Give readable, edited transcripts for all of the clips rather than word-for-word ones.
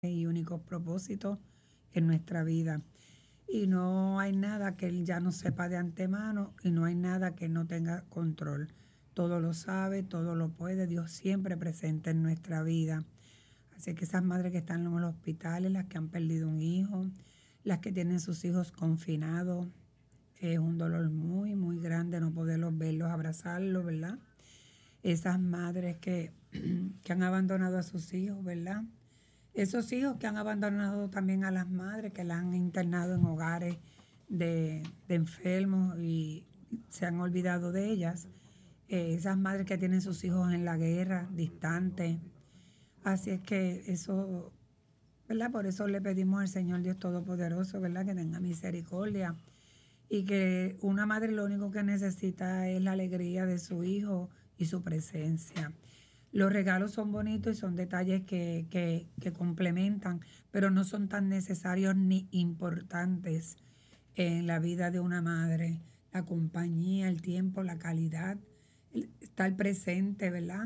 y únicos propósitos en nuestra vida. Y no hay nada que Él ya no sepa de antemano y no hay nada que no tenga control. Todo lo sabe, todo lo puede, Dios siempre presente en nuestra vida. Así que esas madres que están en los hospitales, las que han perdido un hijo, las que tienen sus hijos confinados, es un dolor muy, muy grande no poderlos verlos, abrazarlos, ¿verdad? Esas madres que han abandonado a sus hijos, ¿verdad? Esos hijos que han abandonado también a las madres, que las han internado en hogares de enfermos y se han olvidado de ellas. Esas madres que tienen sus hijos en la guerra, distantes. Así es que eso, ¿verdad? Por eso le pedimos al Señor Dios Todopoderoso, ¿verdad? Que tenga misericordia y que una madre lo único que necesita es la alegría de su hijo y su presencia. Los regalos son bonitos y son detalles que complementan, pero no son tan necesarios ni importantes en la vida de una madre. La compañía, el tiempo, la calidad, estar presente, ¿verdad?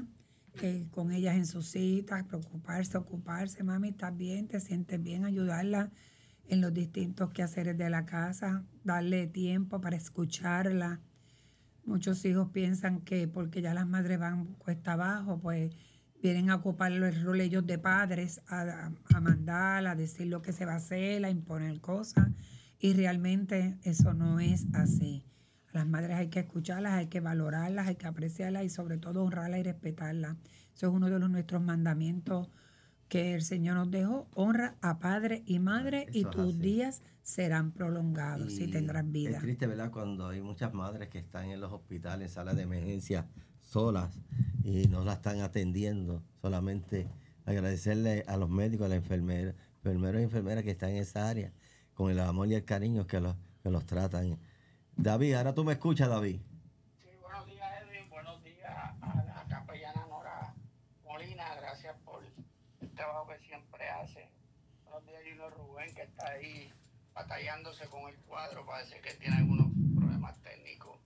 Con ellas en sus citas, preocuparse, ocuparse, mami, ¿estás bien? ¿Te sientes bien? Ayudarla en los distintos quehaceres de la casa, darle tiempo para escucharla. Muchos hijos piensan que porque ya las madres van cuesta abajo, pues vienen a ocupar el rol ellos de padres, a mandar, a decir lo que se va a hacer, a imponer cosas. Y realmente eso no es así. A las madres hay que escucharlas, hay que valorarlas, hay que apreciarlas y sobre todo honrarlas y respetarlas. Eso es uno de nuestros mandamientos que el Señor nos dejó. Honra a padre y madre y Eso es tus así. días serán prolongados y Y tendrás es vida. triste, ¿verdad? Cuando hay muchas madres que están en los hospitales, en salas de emergencia, solas y no la están atendiendo. Solamente agradecerle a los médicos, a las enfermeros y enfermeras que están en esa área, con el amor y el cariño que los tratan. David, ahora tú me escuchas, David. Sí, buenos días, Edwin. Buenos días a la capellana Nora Molina. Gracias por el trabajo que siempre hace. Buenos días, Junior Rubén, que está ahí batallándose con el cuadro. Parece que tiene algunos problemas técnicos.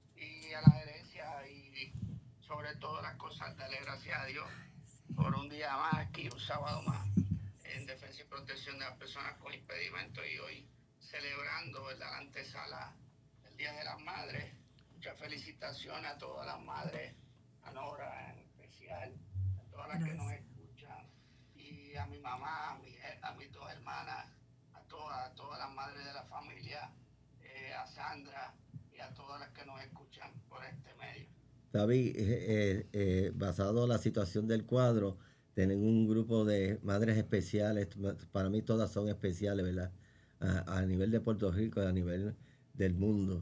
Y a la gerencia y sobre todo las cosas, darle gracias a Dios por un día más aquí, un sábado más, en defensa y protección de las personas con impedimento y hoy celebrando, ¿verdad?, la antesala del Día de las Madres. Muchas felicitaciones a todas las madres, a Nora en especial, a todas las que nos escuchan, y a mi mamá, a mis dos hermanas, a todas las madres de la familia, a Sandra y a todas las que nos escuchan por este medio. David, basado en la situación del cuadro, tienen un grupo de madres especiales. Para mí todas son especiales, ¿verdad? A nivel de Puerto Rico y a nivel del mundo.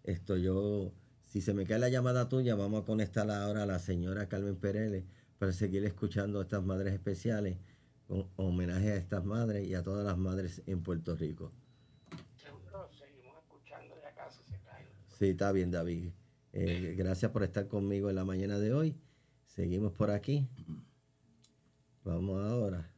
Si se me cae la llamada tuya, vamos a conectar ahora a la señora Carmen Pereles para seguir escuchando a estas madres especiales, con homenaje a estas madres y a todas las madres en Puerto Rico. Seguro seguimos escuchando de acá si se cae. Sí, está bien, David. Gracias por estar conmigo en la mañana de hoy. Seguimos por aquí. Vamos ahora.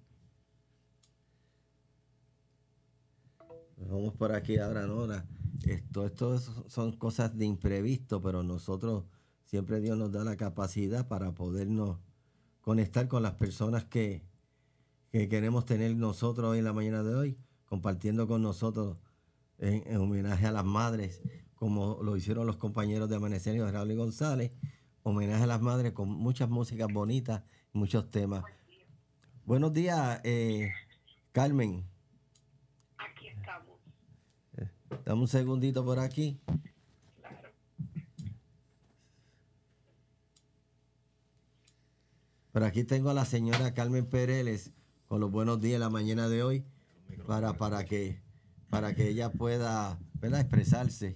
Vamos por aquí ahora, Nora. Esto son cosas de imprevisto, pero nosotros, siempre Dios nos da la capacidad para podernos conectar con las personas que queremos tener nosotros hoy en la mañana de hoy, compartiendo con nosotros en homenaje a las madres, como lo hicieron los compañeros de Amanecer y Raúl y González, homenaje a las madres con muchas músicas bonitas, muchos temas. Buenos días, Carmen. Aquí estamos, Dame un segundito por aquí. claro. Por aquí tengo a la señora Carmen Pereles con los buenos días en la mañana de hoy para que ella pueda, ¿verdad?, expresarse.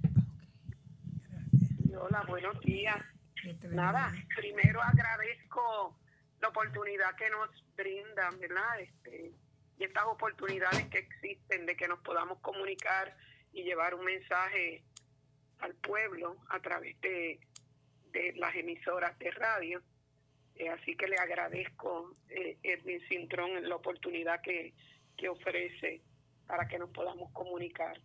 Hola, buenos días. Dios te Nada, bendiga. primero agradezco la oportunidad que nos brindan, ¿verdad? Y estas oportunidades que existen de que nos podamos comunicar y llevar un mensaje al pueblo a través de las emisoras de radio. Así que le agradezco, Edwin Cintrón, la oportunidad que ofrece para que nos podamos comunicar.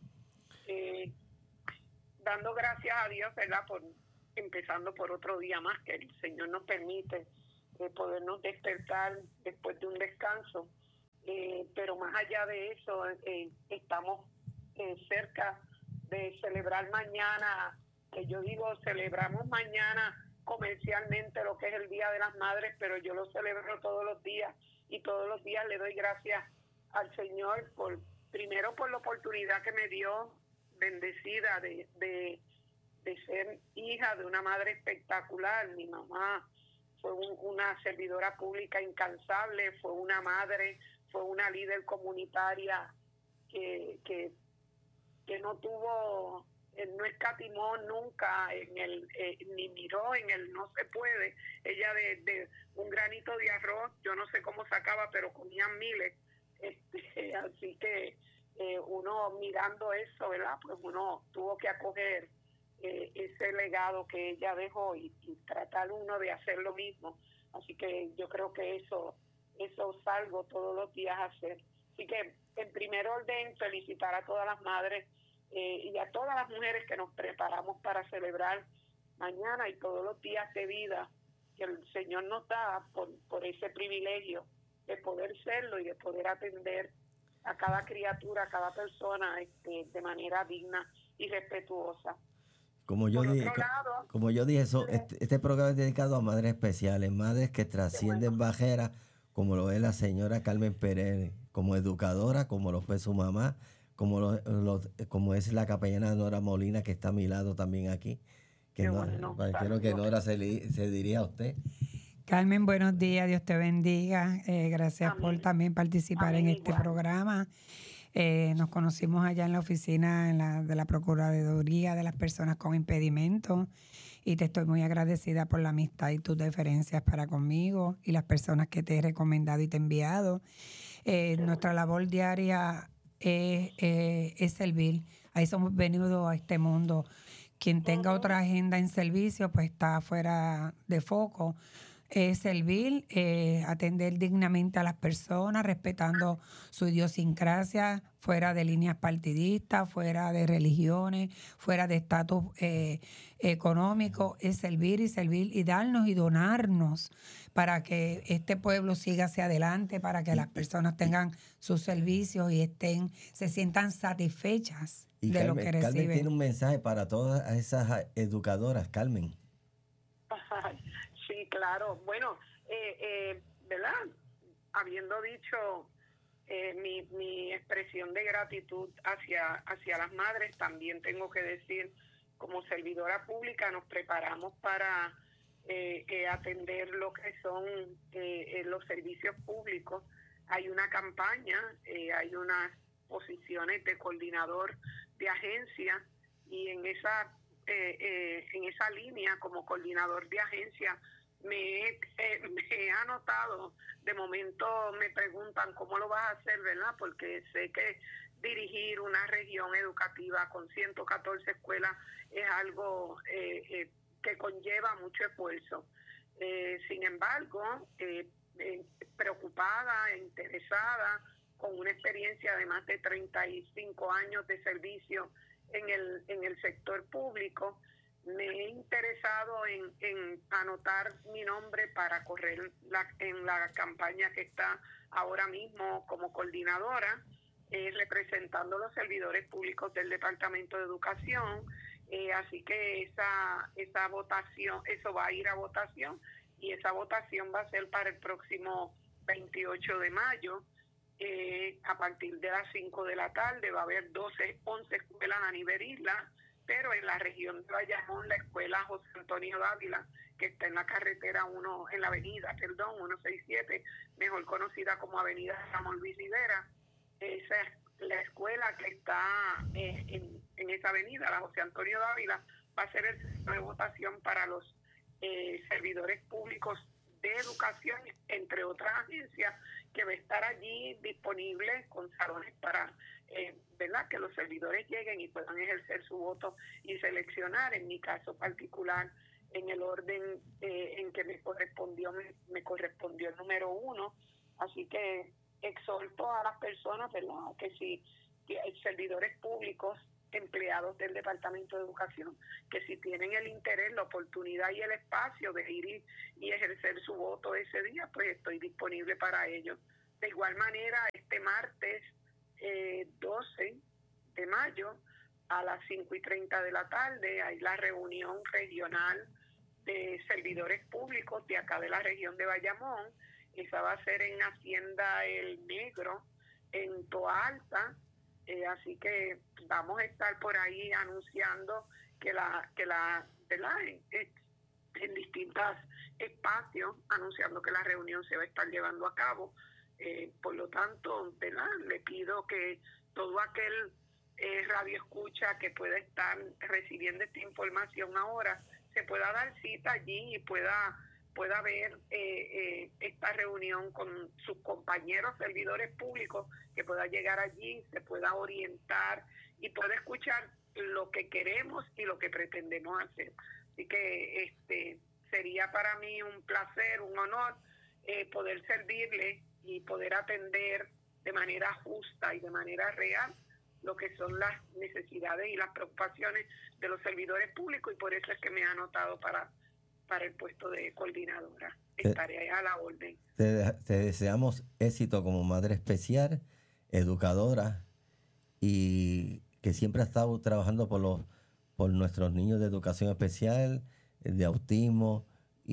Dando gracias a Dios, ¿verdad?, empezando por otro día más que el Señor nos permite podernos despertar después de un descanso pero más allá de eso, estamos cerca de celebrar mañana, que yo digo, celebramos mañana comercialmente lo que es el Día de las Madres, pero yo lo celebro todos los días y todos los días le doy gracias al Señor primero por la oportunidad que me dio, bendecida, de ser hija de una madre espectacular. Mi mamá fue una servidora pública incansable, fue una madre, fue una líder comunitaria que no tuvo, no escatimó nunca ni miró en el no se puede. Ella de un granito de arroz, yo no sé cómo sacaba, pero comían miles. Así que uno mirando eso, ¿verdad? Pues uno tuvo que acoger ese legado que ella dejó y tratar uno de hacer lo mismo. Así que yo creo que eso salgo todos los días a hacer. Así que en primer orden, felicitar a todas las madres y a todas las mujeres que nos preparamos para celebrar mañana y todos los días de vida que el Señor nos da por ese privilegio de poder serlo y de poder atender a cada criatura, a cada persona de manera digna y respetuosa. Como yo dije, este programa es dedicado a madres especiales, madres que trascienden barreras, como lo es la señora Carmen Pérez, como educadora, como lo fue su mamá, como es la capellana Nora Molina, que está a mi lado también aquí. Quiero que Nora se diría a usted. Carmen, buenos días, Dios te bendiga. Gracias Amén. por también participar en este Igual. programa. Nos conocimos allá en la oficina de la Procuraduría de las Personas con Impedimentos y te estoy muy agradecida por la amistad y tus deferencias para conmigo y las personas que te he recomendado y te he enviado. Nuestra labor diaria es servir. A eso hemos venido a este mundo. Quien tenga otra agenda en servicio, pues está fuera de foco. Servir, atender dignamente a las personas, respetando su idiosincrasia, fuera de líneas partidistas, fuera de religiones, fuera de estatus económico, es servir y darnos y donarnos para que este pueblo siga hacia adelante, para que las personas tengan sus servicios y se sientan satisfechas de lo que reciben. Carmen tiene un mensaje para todas esas educadoras, Carmen. Sí, claro. Bueno, ¿verdad? Habiendo dicho mi expresión de gratitud hacia las madres, también tengo que decir, como servidora pública, nos preparamos para atender lo que son los servicios públicos. Hay una campaña, hay unas posiciones de coordinador de agencia y en esa línea, como coordinador de agencia, me he anotado. De momento me preguntan cómo lo vas a hacer, ¿verdad? Porque sé que dirigir una región educativa con 114 escuelas es algo que conlleva mucho esfuerzo. Sin embargo, preocupada e interesada, con una experiencia de más de 35 años de servicio en el sector público, me he interesado en anotar mi nombre para correr en la campaña que está ahora mismo como coordinadora, representando a los servidores públicos del Departamento de Educación. Así que esa votación, eso va a ir a votación y esa votación va a ser para el próximo 28 de mayo. A partir de las 5 de la tarde va a haber 11 escuelas a nivel isla, pero en la región de Bayamón, la escuela José Antonio Dávila, que está en la carretera en la avenida 167, mejor conocida como Avenida Ramón Luis Rivera, esa es la escuela que está en esa avenida, la José Antonio Dávila, va a ser el centro de votación para los servidores públicos de educación, entre otras agencias, que va a estar allí disponible con salones para ¿verdad? Que los servidores lleguen y puedan ejercer su voto y seleccionar. En mi caso particular, en el orden en que me correspondió el número 1. Así que exhorto a las personas, ¿verdad? Que si hay servidores públicos, empleados del Departamento de Educación, que si tienen el interés, la oportunidad y el espacio de ir y ejercer su voto ese día, pues estoy disponible para ello. De igual manera, este martes 12 de mayo a las 5:30 de la tarde hay la reunión regional de servidores públicos de acá de la región de Bayamón. Esa va a ser en Hacienda El Negro, en Toa Alta. Así que vamos a estar por ahí anunciando ¿verdad? En distintos espacios, anunciando que la reunión se va a estar llevando a cabo. Por lo tanto, ¿verdad? Le pido que todo aquel radio escucha que pueda estar recibiendo esta información ahora, se pueda dar cita allí y pueda ver esta reunión con sus compañeros servidores públicos, que pueda llegar allí, se pueda orientar y pueda escuchar lo que queremos y lo que pretendemos hacer. Así que sería para mí un placer, un honor poder servirle y poder atender de manera justa y de manera real lo que son las necesidades y las preocupaciones de los servidores públicos, y por eso es que me ha anotado para el puesto de coordinadora. Estaré a la orden. Te deseamos éxito como madre especial, educadora, y que siempre ha estado trabajando por nuestros niños de educación especial, de autismo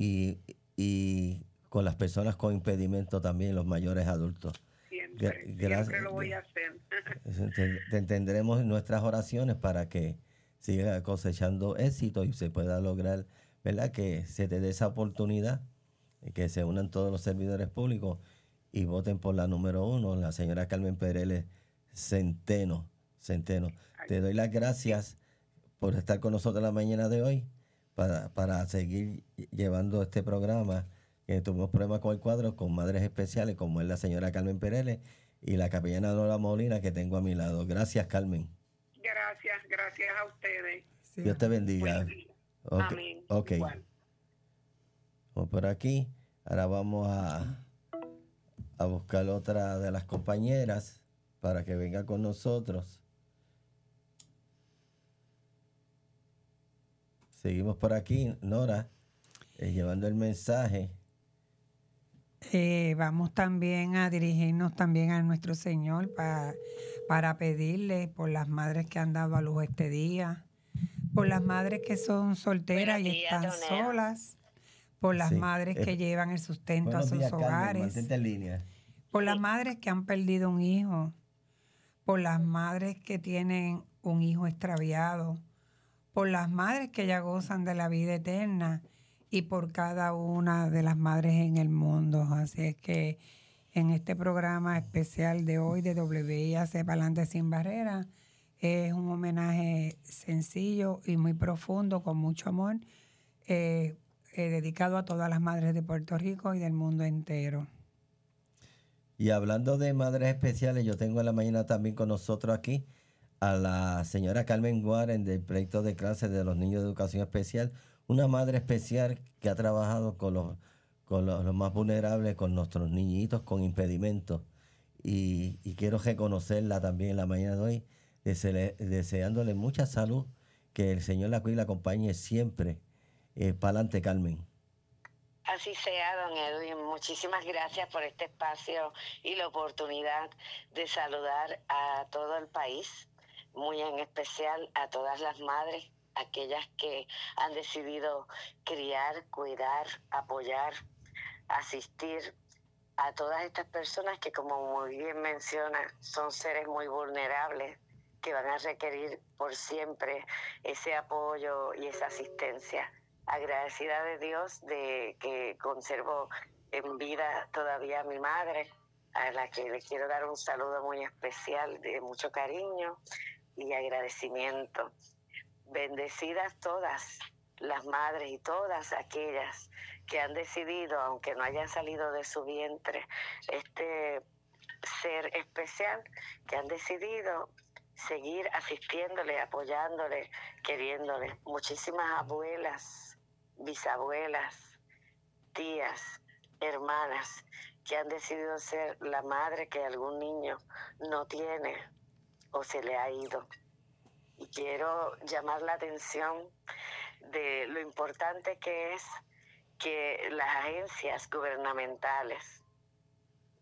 y con las personas con impedimento también, los mayores adultos. Siempre lo voy a hacer. Te tendremos en nuestras oraciones para que siga cosechando éxito y se pueda lograr, ¿verdad?, que se te dé esa oportunidad, que se unan todos los servidores públicos y voten por la número 1, la señora Carmen Pereles Centeno. Te doy las gracias por estar con nosotros la mañana de hoy para seguir llevando este programa. Tuvimos problemas con el cuadro, con madres especiales, como es la señora Carmen Pereles y la capellana Nora Molina, que tengo a mi lado. Gracias, Carmen. Gracias a ustedes. Sí. Dios te bendiga. Okay. Amén. Ok. Igual. Vamos por aquí. Ahora vamos a buscar otra de las compañeras para que venga con nosotros. Seguimos por aquí, Nora, llevando el mensaje. Vamos también a dirigirnos también a nuestro Señor para pedirle por las madres que han dado a luz este día, por las madres que son solteras y están solas, por las madres que llevan el sustento a sus hogares, mantente en línea. por las madres que han perdido un hijo, por las madres que tienen un hijo extraviado, por las madres que ya gozan de la vida eterna y por cada una de las madres en el mundo. Así es que en este programa especial de hoy de WIAC Pa'lante Sin Barreras es un homenaje sencillo y muy profundo, con mucho amor, dedicado a todas las madres de Puerto Rico y del mundo entero. Y hablando de madres especiales, yo tengo en la mañana también con nosotros aquí a la señora Carmen Guaren del proyecto de clases de los niños de educación especial, una madre especial que ha trabajado con los más vulnerables, con nuestros niñitos con impedimentos. Y quiero reconocerla también en la mañana de hoy, deseándole mucha salud, que el Señor la cuide y la acompañe siempre. Pa'lante, Carmen. Así sea, don Edwin. Muchísimas gracias por este espacio y la oportunidad de saludar a todo el país, muy en especial a todas las madres, aquellas que han decidido criar, cuidar, apoyar, asistir a todas estas personas que, como muy bien menciona, son seres muy vulnerables, que van a requerir por siempre ese apoyo y esa asistencia. Agradecida de Dios de que conservo en vida todavía a mi madre, a la que le quiero dar un saludo muy especial de mucho cariño y agradecimiento. Bendecidas todas las madres y todas aquellas que han decidido, aunque no hayan salido de su vientre, este ser especial, que han decidido seguir asistiéndole, apoyándole, queriéndole. Muchísimas abuelas, bisabuelas, tías, hermanas, que han decidido ser la madre que algún niño no tiene o se le ha ido. Y quiero llamar la atención de lo importante que es que las agencias gubernamentales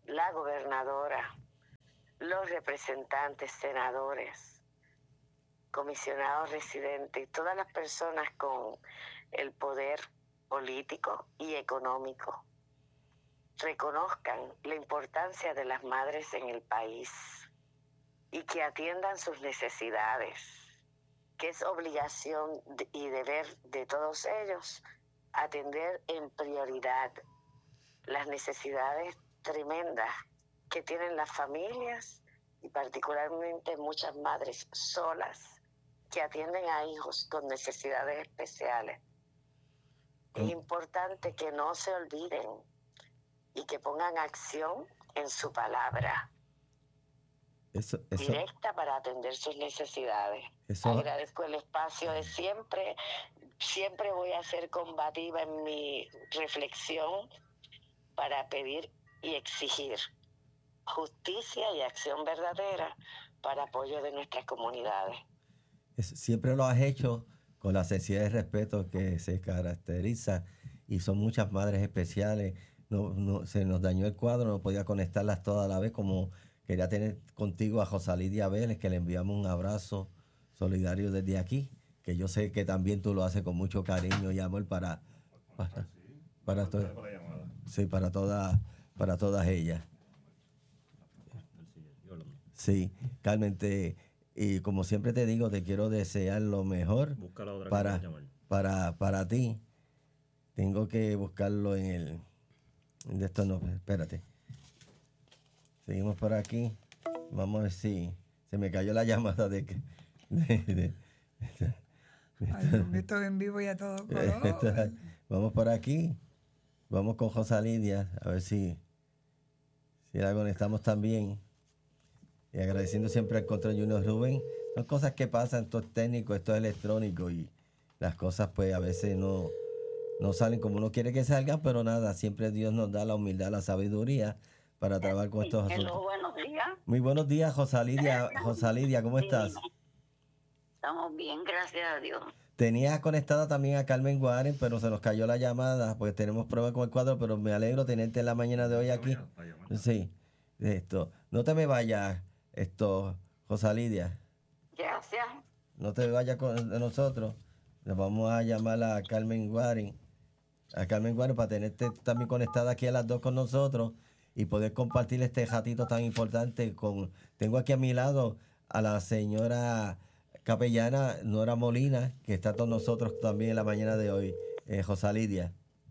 la gobernadora, los representantes, senadores, comisionados residentes y todas las personas con el poder político y económico reconozcan la importancia de las madres en el país y que atiendan sus necesidades, que es obligación y deber de todos ellos atender en prioridad las necesidades tremendas que tienen las familias y particularmente muchas madres solas que atienden a hijos con necesidades especiales. Es importante que no se olviden y que pongan acción en su palabra Eso, directa para atender sus necesidades. Agradezco el espacio de siempre. Siempre voy a ser combativa en mi reflexión para pedir y exigir justicia y acción verdadera para apoyo de nuestras comunidades. Siempre lo has hecho con la sencillez de respeto que se caracteriza, y son muchas madres especiales. Se nos dañó el cuadro, no podía conectarlas todas a la vez, como quería tener contigo a Josalidia Vélez, que le enviamos un abrazo solidario desde aquí, que yo sé que también tú lo haces con mucho cariño y amor para todas ellas. Sí, Carmen, y como siempre te digo, te quiero desear lo mejor para ti. Tengo que buscarlo en el... De esto no, espérate. Seguimos por aquí. Vamos a ver si se me cayó la llamada de que... Esto en vivo y a todo color. Vamos por aquí. Vamos con Josalidia, a ver si la conectamos también. Y agradeciendo siempre al Control Junior Rubén. Son cosas que pasan, esto es técnico, esto es electrónico, y las cosas pues a veces no salen como uno quiere que salgan, pero nada, siempre Dios nos da la humildad, la sabiduría para trabajar con estos asuntos. Buenos días. Muy buenos días, Josalidia. Josalidia, ¿cómo estás? Estamos bien, gracias a Dios. Tenía conectada también a Carmen Guaren, pero se nos cayó la llamada porque tenemos pruebas con el cuadro, pero me alegro tenerte en la mañana de hoy aquí. Sí, no te me vayas, Josalidia. Gracias. No te vayas de nosotros. Nos vamos a llamar a Carmen Guaren. Para tenerte también conectada aquí a las 2 con nosotros y poder compartir este ratito tan importante tengo aquí a mi lado a la señora capellana Nora Molina, que está con nosotros también en la mañana de hoy. Josalidia.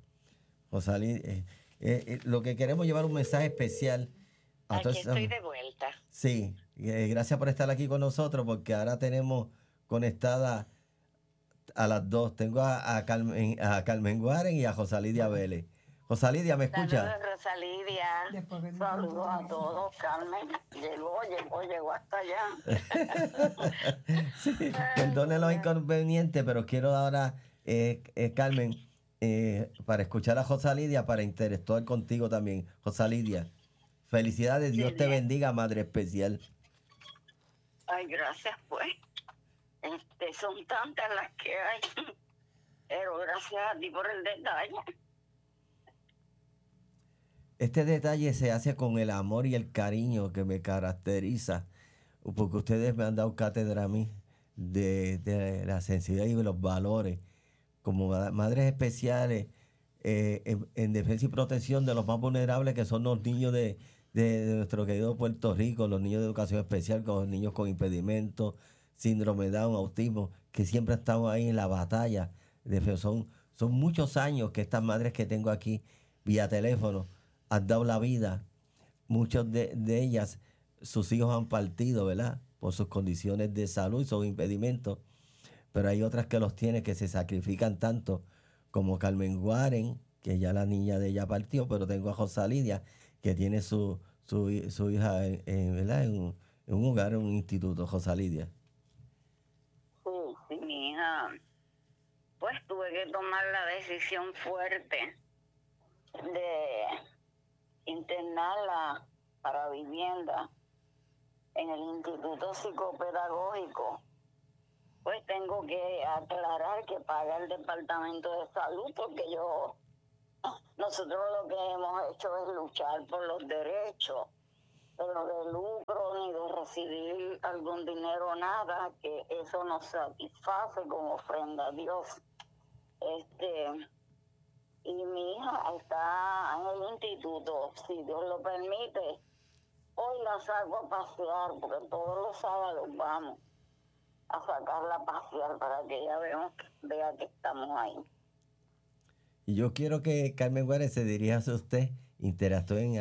Lo que queremos llevar un mensaje especial. Aquí estoy de vuelta. Sí, gracias por estar aquí con nosotros, porque ahora tenemos conectada a las 2. Tengo a Carmen Guaren y a Josalidia Vélez. Josalidia, ¿me escucha? Saludos, Rosalidia. Saludos a todos, Carmen. Llegó hasta allá. Sí, perdone los inconvenientes, pero quiero ahora, Carmen, para escuchar a Josalidia, para interactuar contigo también. Josalidia, felicidades, Dios te bendiga, Madre Especial. Ay, gracias, pues. Son tantas las que hay, pero gracias a ti por el detalle. Este detalle se hace con el amor y el cariño que me caracteriza, porque ustedes me han dado cátedra a mí de la sensibilidad y de los valores como madres especiales en defensa y protección de los más vulnerables, que son los niños de nuestro querido Puerto Rico, los niños de educación especial, con los niños con impedimentos, síndrome de Down, autismo, que siempre han estado ahí en la batalla. Son muchos años que estas madres que tengo aquí vía teléfono han dado la vida. Muchas de ellas, sus hijos han partido, ¿verdad? Por sus condiciones de salud y sus impedimentos. Pero hay otras que los tienen, que se sacrifican tanto, como Carmen Guaren, que ya la niña de ella partió, pero tengo a Josalidia, que tiene su hija ¿verdad? en un hogar, en un instituto. Josalidia. Sí, mi hija. Pues tuve que tomar la decisión fuerte de internarla para vivienda en el Instituto Psicopedagógico. Pues tengo que aclarar que paga el Departamento de Salud, porque yo nosotros lo que hemos hecho es luchar por los derechos, pero de lucro ni de recibir algún dinero, nada, que eso nos satisface como ofrenda a Dios. Y mi hija está en el instituto, si Dios lo permite. Hoy la saco a pasear, porque todos los sábados vamos a sacarla a pasear para que ella vea que estamos ahí. Y yo quiero que Carmen Juárez se dirija a usted, interactúen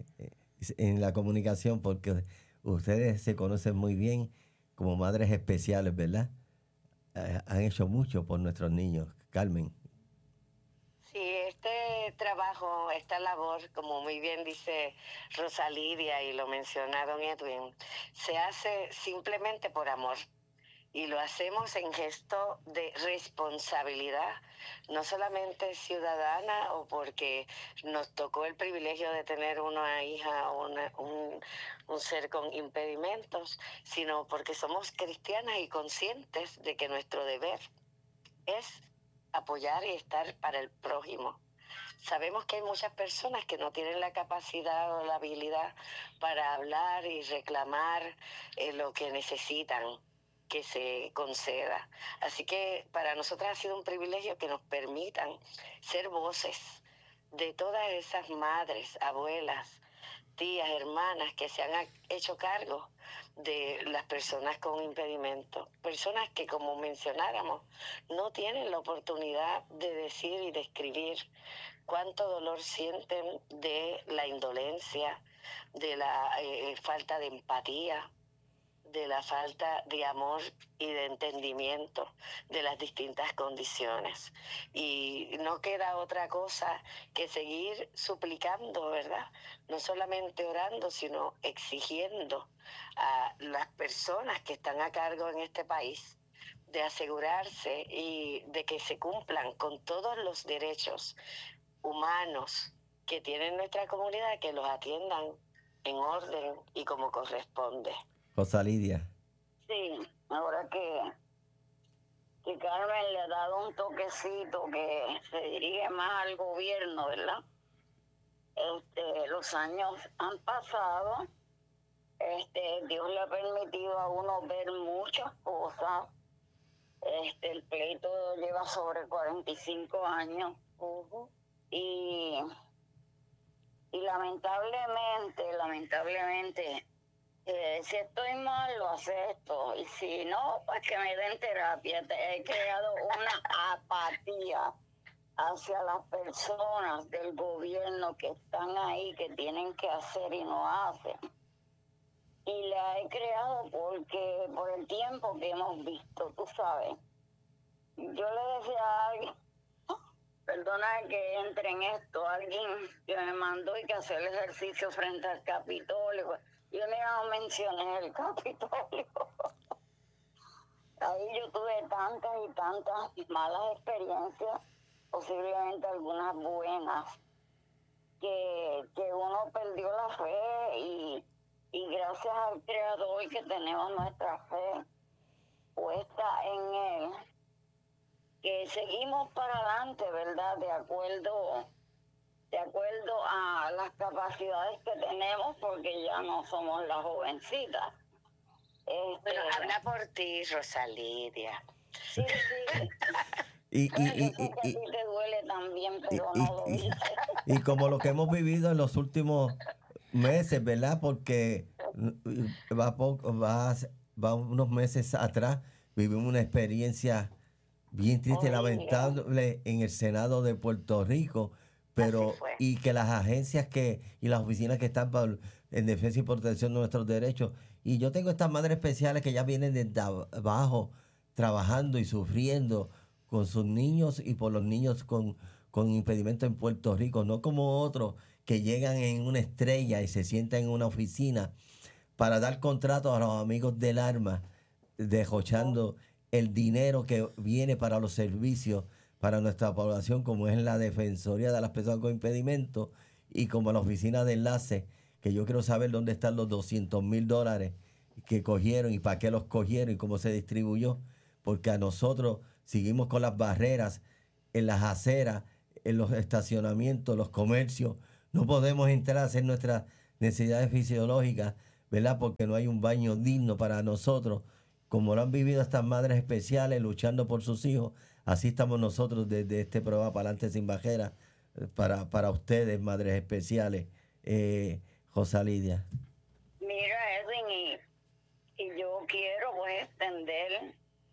en la comunicación, porque ustedes se conocen muy bien como madres especiales, ¿verdad? Han hecho mucho por nuestros niños. Carmen. Sí, este trabajo, esta labor, como muy bien dice Rosalidia y lo menciona don Edwin, se hace simplemente por amor. Y lo hacemos en gesto de responsabilidad, no solamente ciudadana o porque nos tocó el privilegio de tener una hija o un ser con impedimentos, sino porque somos cristianas y conscientes de que nuestro deber es apoyar y estar para el prójimo. Sabemos que hay muchas personas que no tienen la capacidad o la habilidad para hablar y reclamar lo que necesitan que se conceda. Así que para nosotras ha sido un privilegio que nos permitan ser voces de todas esas madres, abuelas, tías, hermanas que se han hecho cargo de las personas con impedimento, personas que, como mencionáramos, no tienen la oportunidad de decir y de escribir cuánto dolor sienten de la indolencia, de la falta de empatía, de la falta de amor y de entendimiento de las distintas condiciones. Y no queda otra cosa que seguir suplicando, ¿verdad? No solamente orando, sino exigiendo a las personas que están a cargo en este país de asegurarse y de que se cumplan con todos los derechos humanos que tiene nuestra comunidad, que los atiendan en orden y como corresponde. Rosalidia. Sí, ahora que Carmen le ha dado un toquecito que se dirige más al gobierno, ¿verdad? Los años han pasado, Dios le ha permitido a uno ver muchas cosas. El pleito lleva sobre 45 años. Y lamentablemente, si estoy mal, lo acepto. Y si no, pues que me den terapia. He creado una apatía hacia las personas del gobierno que están ahí, que tienen que hacer y no hacen. Y la he creado por el tiempo que hemos visto, tú sabes. Yo le decía a alguien, perdona que entre en esto, alguien que me mandó y que hacer el ejercicio frente al Capitolio. Yo no mencioné el Capitolio. Ahí yo tuve tantas y tantas malas experiencias, posiblemente algunas buenas, que uno perdió la fe y gracias al Creador que tenemos nuestra fe puesta en Él, que seguimos para adelante, ¿verdad? De acuerdo a las capacidades que tenemos, porque ya no somos las jovencitas. Bueno, habla por ti, Rosalidia. Sí. Y te duele también, pero no lo dices. Y como lo que hemos vivido en los últimos meses, ¿verdad? Porque va unos meses atrás, vivimos una experiencia bien triste y lamentable en el Senado de Puerto Rico, pero y que las agencias y las oficinas que están en defensa y protección de nuestros derechos, y yo tengo estas madres especiales que ya vienen desde abajo trabajando y sufriendo con sus niños y por los niños con impedimento en Puerto Rico, no como otros que llegan en una estrella y se sientan en una oficina para dar contratos a los amigos del arma, derrochando el dinero que viene para los servicios para nuestra población, como es la Defensoría de las Personas con Impedimento y como la Oficina de Enlace, que yo quiero saber dónde están los $200,000 que cogieron y para qué los cogieron y cómo se distribuyó, porque a nosotros seguimos con las barreras en las aceras, en los estacionamientos, los comercios, no podemos entrar a hacer nuestras necesidades fisiológicas, ¿verdad? Porque no hay un baño digno para nosotros. Como lo han vivido estas madres especiales luchando por sus hijos, así estamos nosotros desde este programa Para Adelante Sin Bajeras, para ustedes, madres especiales. Rosa Lidia. Mira, Edwin, y yo quiero pues extender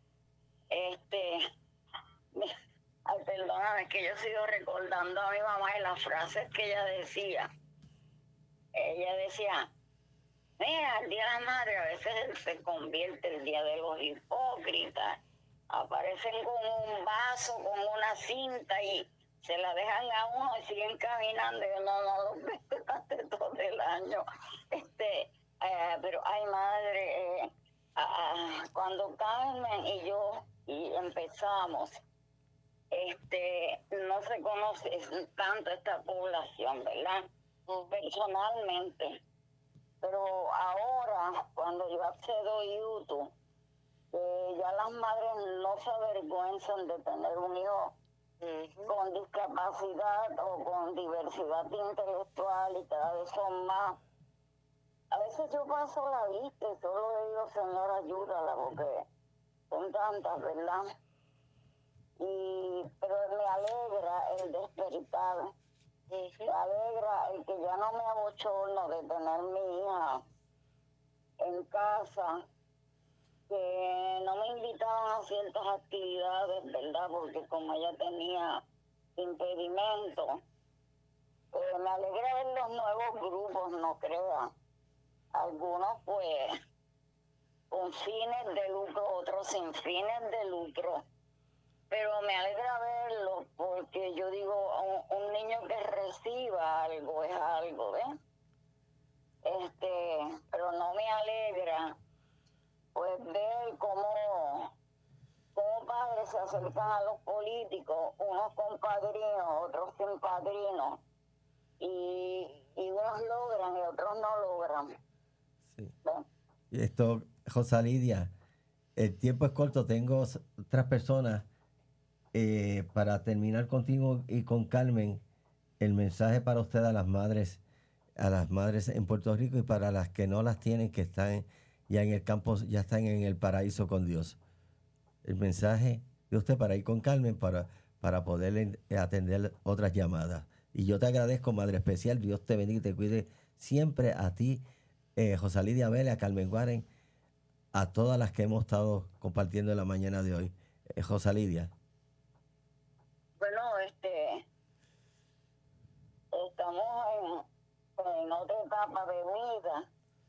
ay, perdóname, es que yo sigo recordando a mi mamá y las frases que ella decía. Ella decía, mira, el Día de la Madre a veces se convierte el Día de los Hipócritas. Aparecen con un vaso, con una cinta y se la dejan a uno y siguen caminando. Yo no los veo durante todo el año. Pero ay, madre, cuando Carmen y yo empezamos, no se conoce tanto esta población, ¿verdad? Personalmente. Pero ahora, cuando yo accedo a YouTube, ya las madres no se avergüenzan de tener un hijo con discapacidad o con diversidad intelectual, y cada vez son más. A veces yo paso la vista y solo le digo, Señor, ayúdala, porque son tantas, ¿verdad? Pero me alegra el despertar, me alegra el que ya no me abochorno de tener mi hija en casa, que no me invitaban a ciertas actividades, ¿verdad? Porque como ella tenía impedimento, me alegra ver los nuevos grupos, no crean. Algunos pues con fines de lucro, otros sin fines de lucro. Pero me alegra verlos porque yo digo, un niño que reciba algo es algo, ¿ves? Pero no me alegra pues ver cómo padres se acercan a los políticos, unos con padrinos, otros sin padrinos, y unos logran y otros no logran. Sí. Esto, Rosa Lidia, el tiempo es corto, tengo otras personas. Para terminar contigo y con Carmen, el mensaje para usted a las madres en Puerto Rico y para las que no las tienen, que están ya en el campo, ya están en el paraíso con Dios. El mensaje de usted para ir con Carmen, para poder atender otras llamadas. Y yo te agradezco, Madre Especial, Dios te bendiga y te cuide siempre a ti, Rosa Lidia Vélez, a Carmen Guaren, a todas las que hemos estado compartiendo en la mañana de hoy. Rosa Lidia. Bueno, estamos en otra etapa de vida.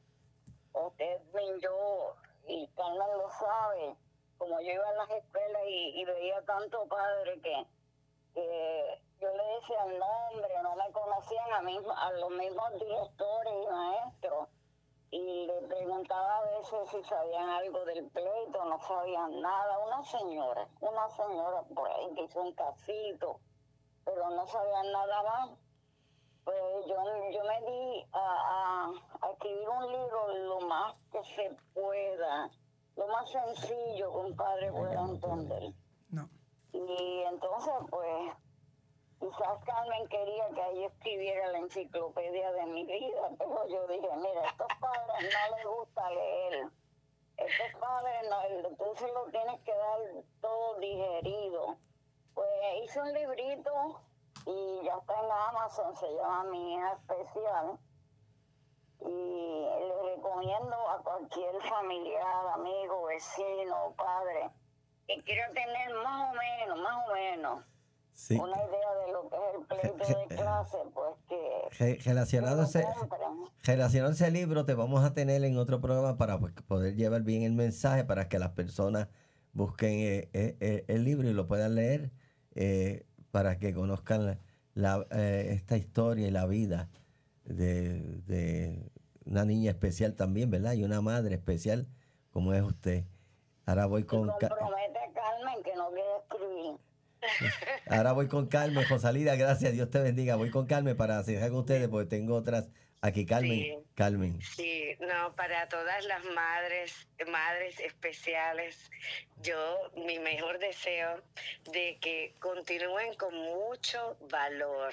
Yo y Carmen lo sabe, como yo iba a las escuelas y veía tanto padre que yo le decía el nombre, no me conocían a los mismos directores y maestros, y le preguntaba a veces si sabían algo del pleito, no sabían nada. Una señora por ahí que hizo un casito, pero no sabían nada más. Pues yo me di a escribir un libro lo más que se pueda, lo más sencillo que un padre pueda entender. No. Y entonces, pues, quizás Carmen quería que ahí escribiera la enciclopedia de mi vida, pero yo dije, mira, a estos padres no les gusta leer. Estos padres no, tú se lo tienes que dar todo digerido. Pues hice un librito y ya está en Amazon, se llama Mi Hija Especial. Y le recomiendo a cualquier familiar, amigo, vecino, padre, que quiera tener más o menos sí, una idea de lo que es el pleito de clase, pues que relacionado a ese libro, te vamos a tener en otro programa para poder llevar bien el mensaje, para que las personas busquen el libro y lo puedan leer, para que conozcan esta historia y la vida de una niña especial también, ¿verdad? Y una madre especial como es usted. Ahora voy con... compromete a Carmen que no quiere escribir. Ahora voy con Carmen, Rosalía, gracias, Dios te bendiga. Voy con Carmen para cerrar con ustedes porque tengo otras Aquí Carmen, Sí. Carmen. Sí, no, para todas las madres especiales, mi mejor deseo de que continúen con mucho valor,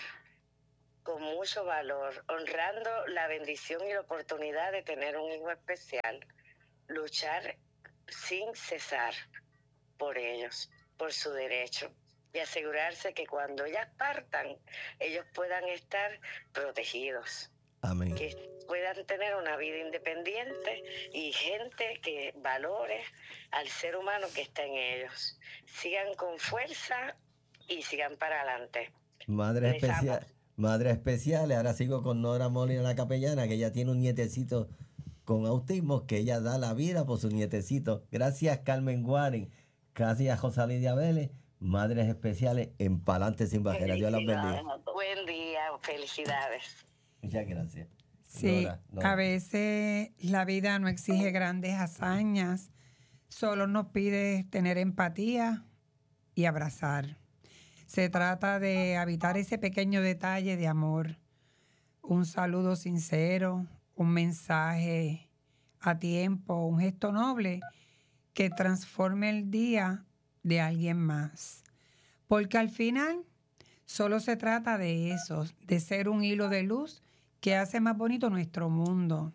honrando la bendición y la oportunidad de tener un hijo especial, luchar sin cesar por ellos, por su derecho, y asegurarse que cuando ellas partan, ellos puedan estar protegidos. Amén. Que puedan tener una vida independiente y gente que valore al ser humano que está en ellos. Sigan con fuerza y sigan para adelante. Madre Les amo. especial, madre especial. Ahora sigo con Nora Molina, la capellana, que ella tiene un nietecito con autismo, que ella da la vida por su nietecito. Gracias, Carmen Guarín. Gracias, José Lidia Vélez. Madres especiales en Palante Sin Barreras. Dios las bendiga. Felicidades a todos. Buen día, felicidades. Muchas gracias. Sí, Nora. a veces la vida no exige grandes hazañas, solo nos pide tener empatía y abrazar. Se trata de habitar ese pequeño detalle de amor, un saludo sincero, un mensaje a tiempo, un gesto noble que transforme el día de alguien más. Porque al final solo se trata de eso, de ser un hilo de luz que hace más bonito nuestro mundo,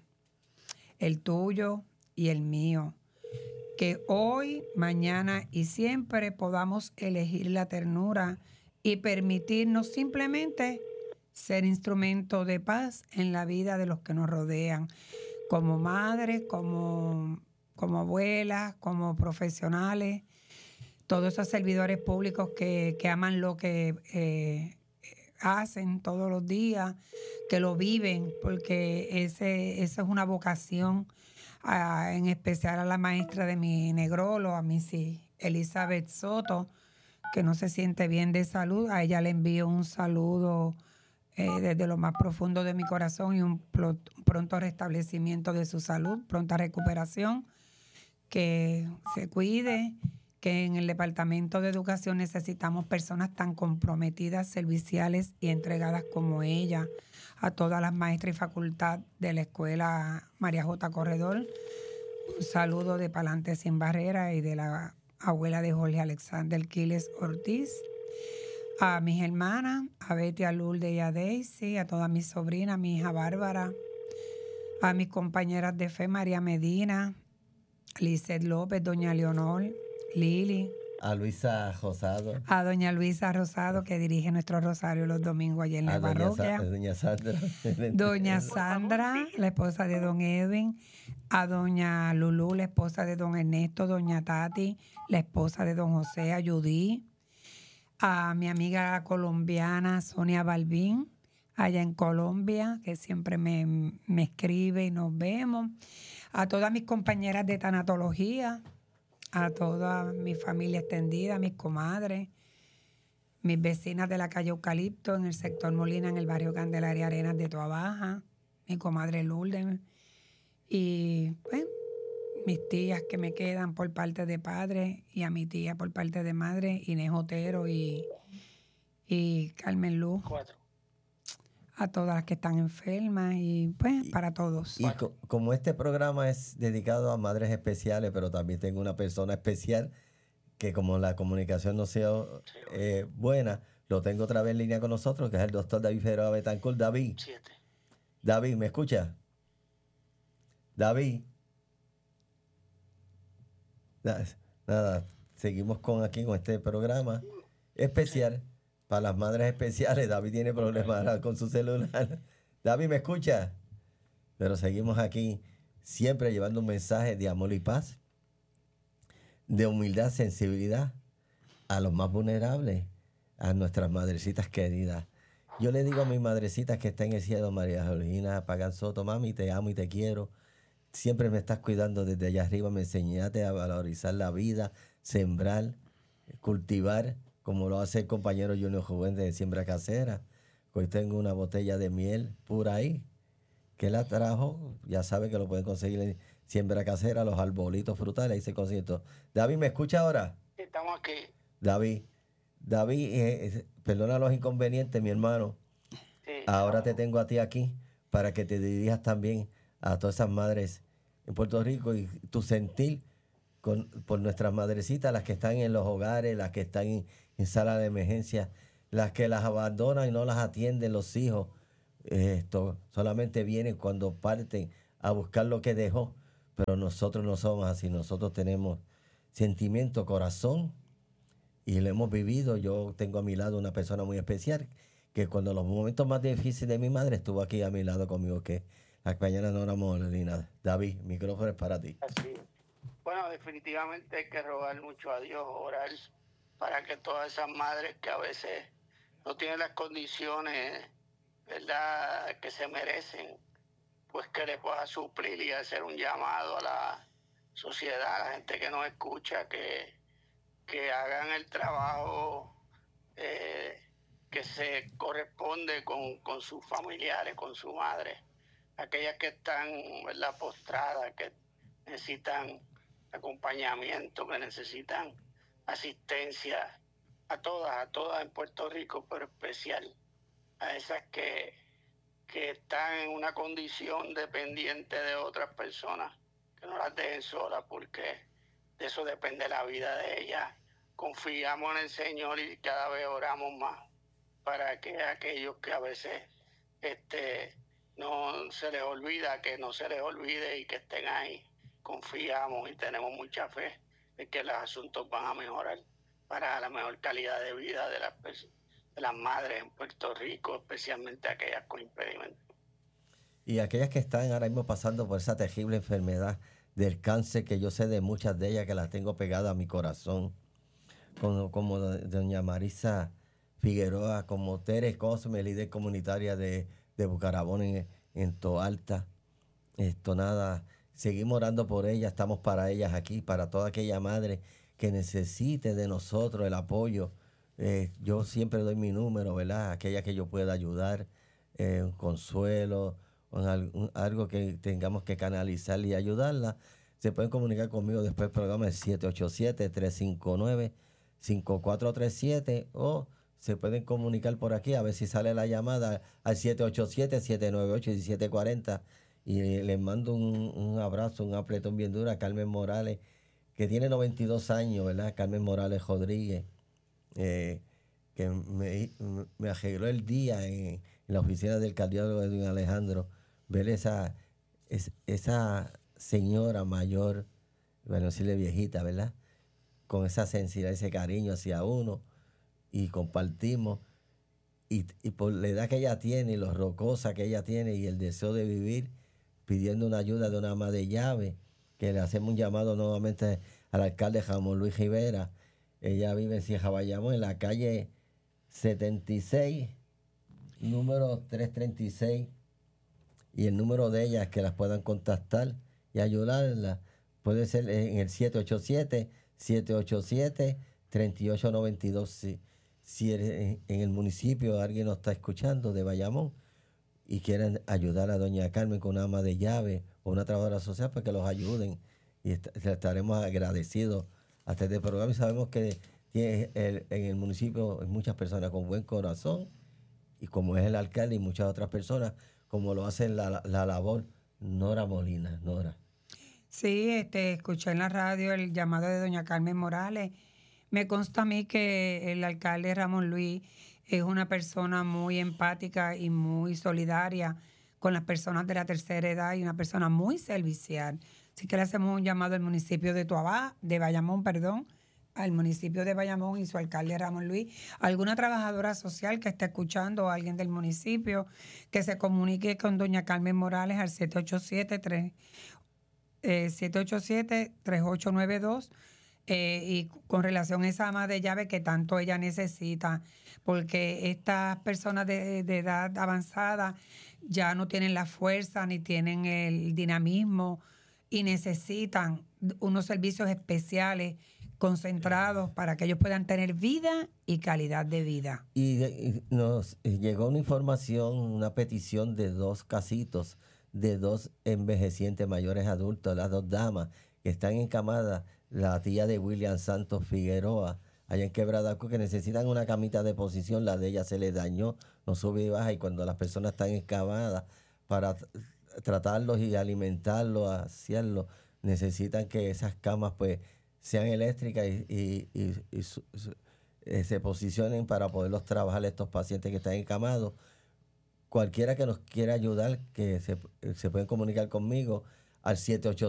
el tuyo y el mío. Que hoy, mañana y siempre podamos elegir la ternura y permitirnos simplemente ser instrumento de paz en la vida de los que nos rodean, como madres, como abuelas, como profesionales, todos esos servidores públicos que aman lo que hacen todos los días, que lo viven, porque esa es una vocación, en especial a la maestra de mi negrólogo, a Miss Elizabeth Soto, que no se siente bien de salud. A ella le envío un saludo desde lo más profundo de mi corazón y un pronto restablecimiento de su salud, pronta recuperación, que se cuide, que en el Departamento de Educación necesitamos personas tan comprometidas, serviciales y entregadas como ella. A todas las maestras y facultad de la Escuela María J. Corredor, un saludo de Palante Sin Barreras y de la abuela de Jorge Alexander Quiles Ortiz. A mis hermanas, a Betty, a Lourdes y a Daisy, a todas mis sobrinas, a mi hija Bárbara, a mis compañeras de fe, María Medina, Lizeth López, doña Leonor, Lili. A Luisa Rosado. A doña Luisa Rosado, que dirige nuestro rosario los domingos allí en la parroquia. Doña Sandra. Doña Sandra, la esposa de don Edwin. A doña Lulú, la esposa de don Ernesto. Doña Tati, la esposa de don José, a Judy. A mi amiga colombiana Sonia Balbín, allá en Colombia, que siempre me escribe y nos vemos. A todas mis compañeras de tanatología, a toda mi familia extendida, mis comadres, mis vecinas de la calle Eucalipto, en el sector Molina, en el barrio Candelaria Arenas de Toa Baja, mi comadre Lourdes, y pues, mis tías que me quedan por parte de padre, y a mi tía por parte de madre, Inés Otero y Carmen Luz. 4. A todas las que están enfermas y pues para todos. Y como este programa es dedicado a madres especiales, pero también tengo una persona especial que como la comunicación no sea buena, lo tengo otra vez en línea con nosotros, que es el doctor David Figueroa Betancourt. David. 7. David, ¿me escucha? David. Nada, seguimos aquí con este programa especial. Para las madres especiales, David tiene problemas ahora con su celular. David, ¿me escucha? Pero seguimos aquí siempre llevando un mensaje de amor y paz, de humildad, sensibilidad a los más vulnerables, a nuestras madrecitas queridas. Yo le digo a mis madrecitas que está en el cielo, María Georgina Pagán Soto, mami, te amo y te quiero. Siempre me estás cuidando desde allá arriba, me enseñaste a valorizar la vida, sembrar, cultivar, como lo hace el compañero Junior Joven de Siembra Casera. Hoy tengo una botella de miel pura ahí, que la trajo, ya sabe que lo pueden conseguir en Siembra Casera, los arbolitos frutales, ahí se consigue todo. David, ¿me escucha ahora? Estamos aquí. David, perdona los inconvenientes, mi hermano. Sí, Ahora te tengo a ti aquí, para que te dirijas también a todas esas madres en Puerto Rico y tu sentir por nuestras madrecitas, las que están en los hogares, las que están en sala de emergencia, las que las abandonan y no las atienden los hijos. Esto solamente vienen cuando parten a buscar lo que dejó, pero nosotros no somos así. Nosotros tenemos sentimiento, corazón, y lo hemos vivido. Yo tengo a mi lado una persona muy especial que cuando los momentos más difíciles de mi madre estuvo aquí a mi lado conmigo, que la compañera Nora Molina. David, micrófono es para ti. Así. Bueno, definitivamente hay que rogar mucho a Dios, orar para que todas esas madres que a veces no tienen las condiciones, ¿verdad?, que se merecen, pues que le pueda suplir y hacer un llamado a la sociedad, a la gente que nos escucha, que hagan el trabajo que se corresponde con sus familiares, con su madre, aquellas que están, ¿verdad?, postradas, que necesitan acompañamiento, que necesitan asistencia, a todas en Puerto Rico, pero especial a esas que están en una condición dependiente de otras personas, que no las dejen solas, porque de eso depende la vida de ellas. Confiamos en el Señor y cada vez oramos más para que aquellos que a veces no se les olvida, que no se les olvide y que estén ahí. Confiamos y tenemos mucha fe de que los asuntos van a mejorar para la mejor calidad de vida de las madres en Puerto Rico, especialmente aquellas con impedimentos. Y aquellas que están ahora mismo pasando por esa terrible enfermedad del cáncer, que yo sé de muchas de ellas que las tengo pegadas a mi corazón, como doña Marisa Figueroa, como Tere Cosme, líder comunitaria de Bucarabón en Toalta. Seguimos orando por ellas, estamos para ellas aquí, para toda aquella madre que necesite de nosotros el apoyo. Yo siempre doy mi número, ¿verdad? Aquella que yo pueda ayudar, un consuelo, algo que tengamos que canalizar y ayudarla. Se pueden comunicar conmigo después del programa, es 787-359-5437, o se pueden comunicar por aquí, a ver si sale la llamada al 787-798-1740. Y les mando un abrazo, un apretón bien duro a Carmen Morales, que tiene 92 años, ¿verdad? Carmen Morales Rodríguez, que me arregló el día en la oficina del cardiólogo Edwin Alejandro, ver esa señora mayor, bueno, decirle viejita, ¿verdad?, con esa sensibilidad, ese cariño hacia uno, y compartimos, y por la edad que ella tiene, y lo rocosa que ella tiene, y el deseo de vivir, pidiendo una ayuda de una ama de llave, que le hacemos un llamado nuevamente al alcalde Ramón Luis Rivera. Ella vive en Sierra Bayamón, en la calle 76, número 336, y el número de ellas que las puedan contactar y ayudarla puede ser en el 787-787-3892. Si en el municipio alguien nos está escuchando de Bayamón y quieren ayudar a doña Carmen con una ama de llave o una trabajadora social, pues que los ayuden, y estaremos agradecidos hasta este programa. Y sabemos que en el municipio hay muchas personas con buen corazón, y como es el alcalde y muchas otras personas, como lo hacen la labor Nora Molina. Nora. Sí, escuché en la radio el llamado de doña Carmen Morales. Me consta a mí que el alcalde Ramón Luis es una persona muy empática y muy solidaria con las personas de la tercera edad, y una persona muy servicial. Así que le hacemos un llamado al municipio de Bayamón, al municipio de Bayamón y su alcalde Ramón Luis, alguna trabajadora social que esté escuchando o alguien del municipio, que se comunique con doña Carmen Morales al 787-3892, y con relación a esa ama de llave que tanto ella necesita, porque estas personas de edad avanzada ya no tienen la fuerza ni tienen el dinamismo, y necesitan unos servicios especiales concentrados para que ellos puedan tener vida y calidad de vida. Y nos llegó una información, una petición de 2 casitos de 2 envejecientes mayores adultos, las 2 damas que están encamadas, la tía de William Santos Figueroa, allá en Quebradaco, que necesitan una camita de posición. La de ella se les dañó, no sube y baja, y cuando las personas están encamadas, para tratarlos y alimentarlos, asearlos, necesitan que esas camas pues sean eléctricas se posicionen para poderlos trabajar estos pacientes que están encamados. Cualquiera que nos quiera ayudar, que se pueden comunicar conmigo al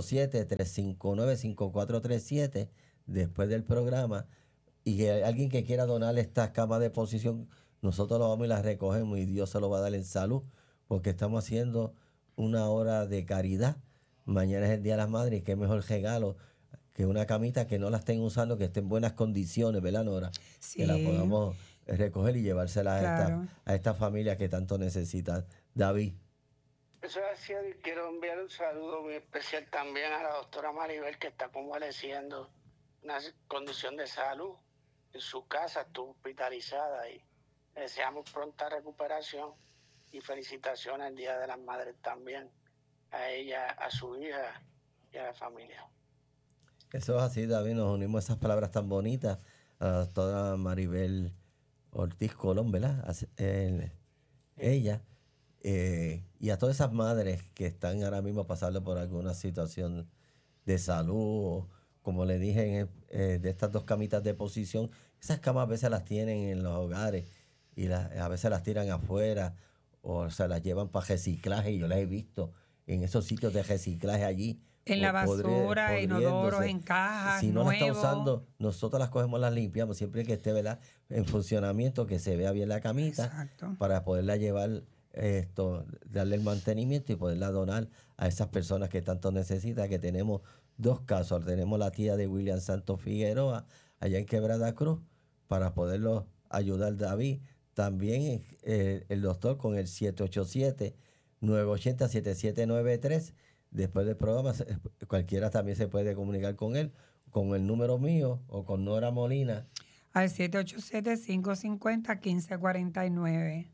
787-359-5437 después del programa, y que alguien que quiera donar estas camas de posición, nosotros lo vamos y las recogemos y Dios se lo va a dar en salud, porque estamos haciendo una hora de caridad. Mañana es el Día de las Madres y qué mejor regalo que una camita que no la estén usando, que esté en buenas condiciones, ¿verdad, Nora? Sí. Que la podamos recoger y llevársela Claro. a esta familia que tanto necesitan. David. Eso es así, y quiero enviar un saludo muy especial también a la doctora Maribel, que está convaleciendo una condición de salud. En su casa estuvo hospitalizada y le deseamos pronta recuperación y felicitaciones el Día de las Madres también a ella, a su hija y a la familia. Eso es así, David, nos unimos a esas palabras tan bonitas a la doctora Maribel Ortiz Colón, ¿verdad? Ella, y a todas esas madres que están ahora mismo pasando por alguna situación de salud, o, como le dije, de estas 2 camitas de posición. Esas camas a veces las tienen en los hogares y a veces las tiran afuera o se las llevan para reciclaje, y yo las he visto en esos sitios de reciclaje allí. En la basura, inodoros, podriéndose. en cajas, Si no la está nuevos. usando, nosotros las cogemos, las limpiamos, siempre que esté, ¿verdad?, en funcionamiento, que se vea bien la camita. Exacto. Para poderla llevar, darle el mantenimiento y poderla donar a esas personas que tanto necesitan, que tenemos 2 casos. Tenemos la tía de William Santos Figueroa, allá en Quebrada Cruz, para poderlo ayudar, David. También el doctor con el 787-980-7793. Después del programa, cualquiera también se puede comunicar con él, con el número mío o con Nora Molina. Al 787-550-1549.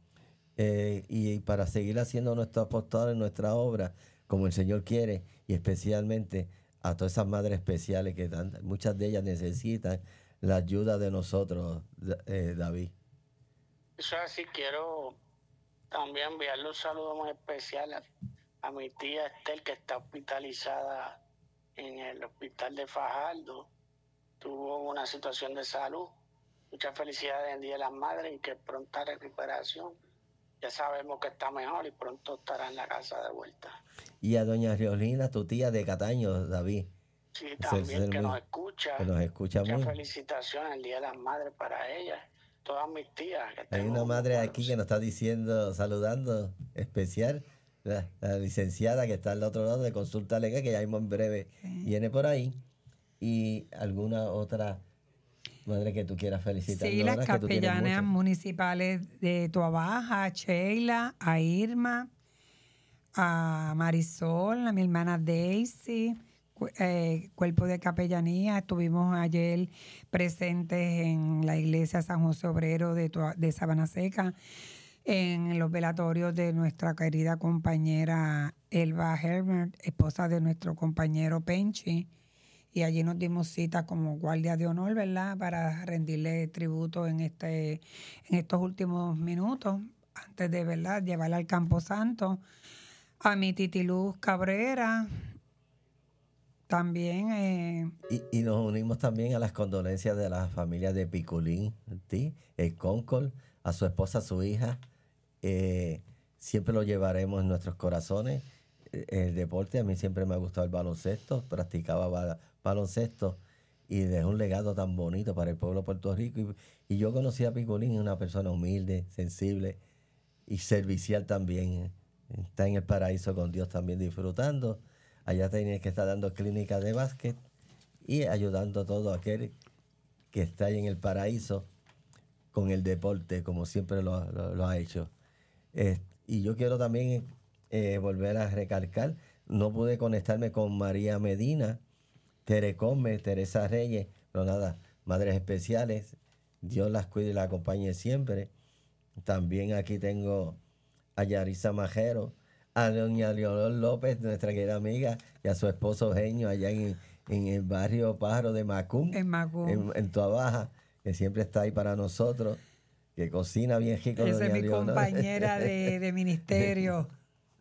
Y para seguir haciendo nuestro apostolado en nuestra obra, como el Señor quiere, y especialmente a todas esas madres especiales que muchas de ellas necesitan la ayuda de nosotros, David. Eso es así, quiero también enviarle un saludo muy especial a mi tía Estel, que está hospitalizada en el hospital de Fajardo. Tuvo una situación de salud. Muchas felicidades en Día de las Madres y que pronta recuperación. Ya sabemos que está mejor y pronto estará en la casa de vuelta. Y a doña Riolina, tu tía de Cataño, David. Sí, también que nos escucha. Que nos escucha muchas muy. Felicitaciones en el Día de las Madres para ella. Todas mis tías. Hay una madre aquí que nos está diciendo, saludando, especial, la licenciada que está al otro lado de Consulta Legal, que ya mismo en breve viene por ahí. Y alguna otra madre que tú quieras felicitar. Sí, las capellanas municipales de Tuabaja, a Sheila, a Irma, a Marisol, a mi hermana Daisy, cuerpo de capellanía. Estuvimos ayer presentes en la iglesia San José Obrero de Sabana Seca, en los velatorios de nuestra querida compañera Elba Herbert, esposa de nuestro compañero Penchi. Y allí nos dimos cita como guardia de honor, ¿verdad?, para rendirle tributo en estos últimos minutos, antes de, ¿verdad?, llevarla al Camposanto. A mi Titiluz Cabrera, también. Y nos unimos también a las condolencias de la familia de Piculín, el Concord, a su esposa, a su hija. Siempre lo llevaremos en nuestros corazones. El deporte, a mí siempre me ha gustado el baloncesto, practicaba baloncesto y dejó un legado tan bonito para el pueblo de Puerto Rico. Y yo conocí a Picolín, una persona humilde, sensible y servicial también. Está en el paraíso con Dios también disfrutando. Allá tiene que estar dando clínicas de básquet y ayudando a todo aquel que está ahí en el paraíso con el deporte, como siempre lo ha hecho. Y yo quiero también volver a recalcar, no pude conectarme con María Medina, Terecome, Teresa Reyes, pero nada, madres especiales, Dios las cuide y las acompañe siempre. También aquí tengo a Yarisa Majero, a doña Leonor López, nuestra querida amiga, y a su esposo Eugenio allá en el barrio Pájaro de Macún, en Tuabaja, que siempre está ahí para nosotros, que cocina bien rico. Esa es mi Leonor. compañera de ministerio.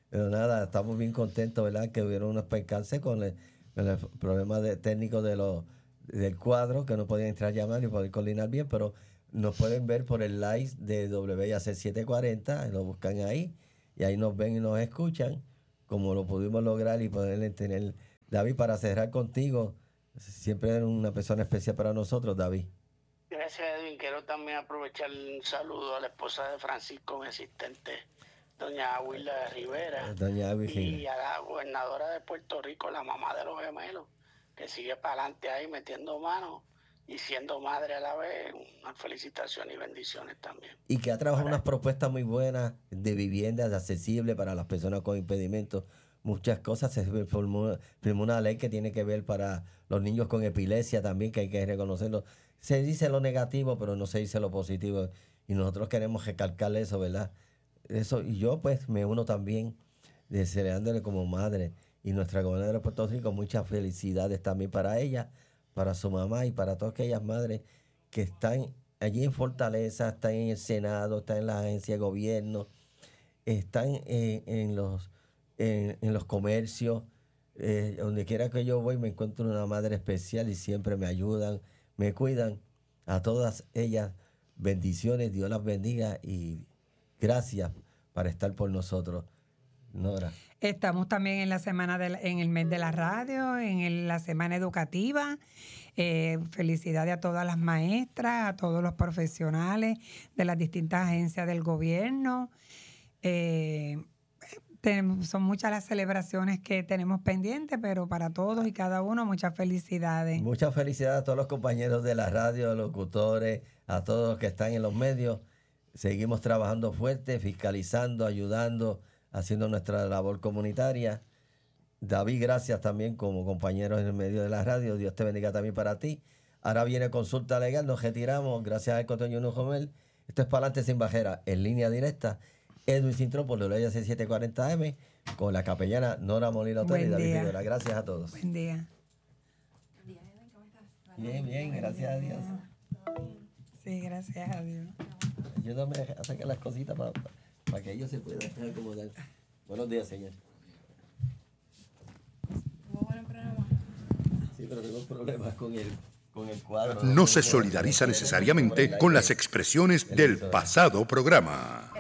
Pero nada, estamos bien contentos, ¿verdad? Que hubieron unos percances con el problema técnico del cuadro, que no podían entrar a llamar y poder coordinar bien, pero nos pueden ver por el live de WIAC 740, lo buscan ahí, y ahí nos ven y nos escuchan, como lo pudimos lograr y poder tener. David, para cerrar contigo, siempre eres una persona especial para nosotros, David. Gracias, Edwin. Quiero también aprovechar un saludo a la esposa de Francisco, mi asistente, doña Wilda Rivera, Doña Abby, y a la gobernadora de Puerto Rico, la mamá de los gemelos, que sigue para adelante ahí metiendo mano y siendo madre a la vez. Una felicitación y bendiciones también. Y que ha trabajado unas propuestas muy buenas de viviendas accesibles para las personas con impedimentos. Muchas cosas. Se firmó una ley que tiene que ver para los niños con epilepsia también, que hay que reconocerlo. Se dice lo negativo, pero no se dice lo positivo. Y nosotros queremos recalcarle eso, ¿verdad? Eso, y yo pues me uno también, deseándole como madre y nuestra gobernadora de Puerto Rico muchas felicidades también para ella, para su mamá y para todas aquellas madres que están allí en Fortaleza, están en el Senado, están en la agencia de gobierno, están en los comercios. Donde quiera que yo voy me encuentro una madre especial y siempre me ayudan, me cuidan. A todas ellas, bendiciones, Dios las bendiga y gracias para estar por nosotros, Nora. Estamos también en la semana en el mes de la radio, la semana educativa. Felicidades a todas las maestras, a todos los profesionales de las distintas agencias del gobierno. Son muchas las celebraciones que tenemos pendientes, pero para todos y cada uno, muchas felicidades. Muchas felicidades a todos los compañeros de la radio, locutores, a todos los que están en los medios. Seguimos trabajando fuerte, fiscalizando, ayudando, haciendo nuestra labor comunitaria. David, gracias también como compañero en el medio de la radio. Dios te bendiga también para ti. Ahora viene consulta legal, nos retiramos. Gracias a Cotoño Nujomel. Esto es Para Adelante Sin Bajera, en línea directa. Edwin Cintrón por WIAC 740M, con la capellana Nora Molina Otero y David Rivera. Gracias a todos. Buen día. Bien, bien, gracias a Dios. Sí, gracias a Dios. Ayúdame a sacar las cositas para que ellos se puedan acomodar. Buenos días, señor. Sí, pero tengo problemas con el cuadro. No se solidariza necesariamente con las expresiones del pasado programa.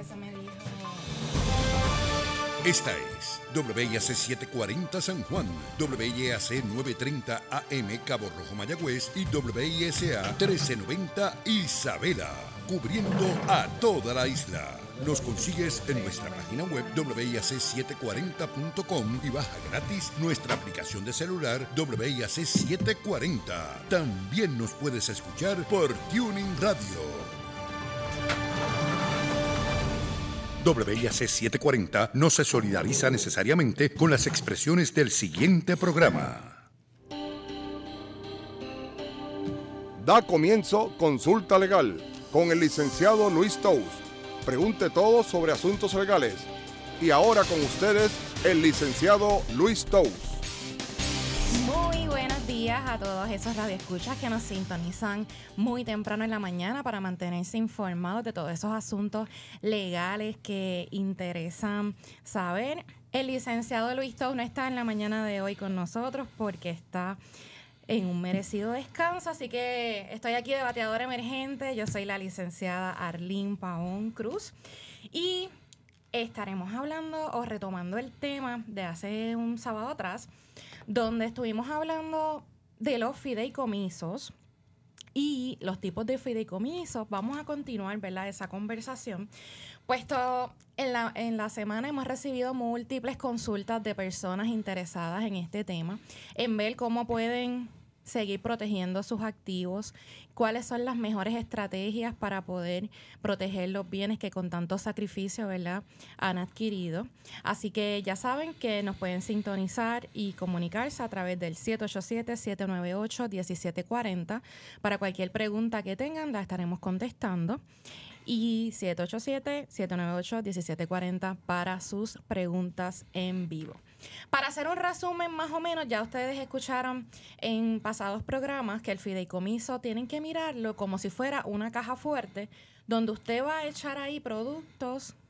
Esta es WIAC 740 San Juan, WIAC 930 AM Cabo Rojo Mayagüez y WISA 1390 Isabela, cubriendo a toda la isla. Nos consigues en nuestra página web WIAC740.com y baja gratis nuestra aplicación de celular WIAC 740. También nos puedes escuchar por Tuning Radio. WIAC 740 no se solidariza necesariamente con las expresiones del siguiente programa. Da comienzo Consulta Legal con el licenciado Luis Tous. Pregunte todo sobre asuntos legales. Y ahora con ustedes, el licenciado Luis Tous. Muy buenos días a todos esos radioescuchas que nos sintonizan muy temprano en la mañana para mantenerse informados de todos esos asuntos legales que interesan saber. El licenciado Luis Tous no está en la mañana de hoy con nosotros porque está en un merecido descanso, así que estoy aquí de bateadora emergente. Yo soy la licenciada Arlene Paón Cruz y estaremos hablando o retomando el tema de hace un sábado atrás, donde estuvimos hablando de los fideicomisos y los tipos de fideicomisos. Vamos a continuar, ¿verdad?, esa conversación, puesto en la semana hemos recibido múltiples consultas de personas interesadas en este tema, en ver cómo pueden seguir protegiendo sus activos, cuáles son las mejores estrategias para poder proteger los bienes que con tanto sacrificio, ¿verdad?, han adquirido. Así que ya saben que nos pueden sintonizar y comunicarse a través del 787-798-1740. Para cualquier pregunta que tengan, la estaremos contestando. Y 787-798-1740 para sus preguntas en vivo. Para hacer un resumen más o menos, ya ustedes escucharon en pasados programas que el fideicomiso tienen que mirarlo como si fuera una caja fuerte donde usted va a echar ahí productos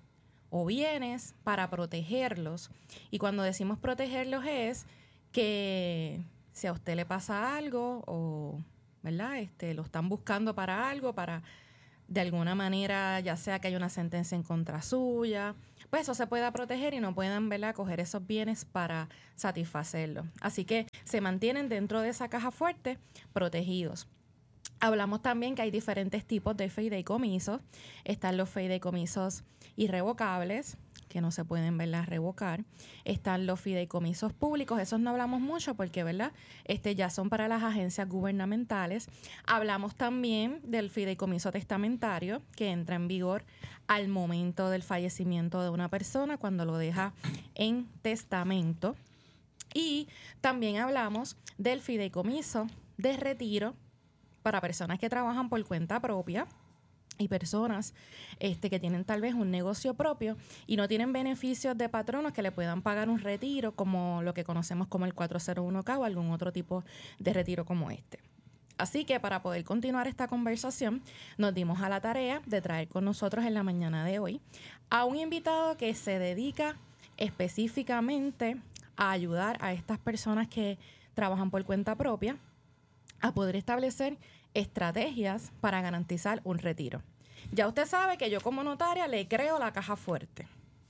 o bienes para protegerlos. Y cuando decimos protegerlos es que si a usted le pasa algo o, ¿verdad? Lo están buscando para algo, para de alguna manera, ya sea que haya una sentencia en contra suya, pues eso se pueda proteger y no puedan, ¿verdad?, coger esos bienes para satisfacerlo. Así que se mantienen dentro de esa caja fuerte protegidos. Hablamos también que hay diferentes tipos de fideicomisos. Están los fideicomisos irrevocables, que no se pueden, ¿verdad?, revocar. Están los fideicomisos públicos, esos no hablamos mucho porque, ¿verdad?, ya son para las agencias gubernamentales. Hablamos también del fideicomiso testamentario, que entra en vigor al momento del fallecimiento de una persona, cuando lo deja en testamento. Y también hablamos del fideicomiso de retiro para personas que trabajan por cuenta propia y personas que tienen tal vez un negocio propio y no tienen beneficios de patronos que le puedan pagar un retiro como lo que conocemos como el 401k o algún otro tipo de retiro como este. Así que para poder continuar esta conversación, nos dimos a la tarea de traer con nosotros en la mañana de hoy a un invitado que se dedica específicamente a ayudar a estas personas que trabajan por cuenta propia a poder establecer estrategias para garantizar un retiro. Ya usted sabe que yo como notaria le creo la caja fuerte.